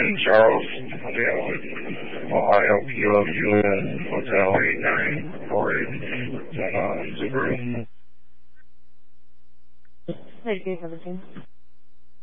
Charles Hotel, Ohio, Kilo Juliet, Hotel 8948, Zipper. Hey, 17.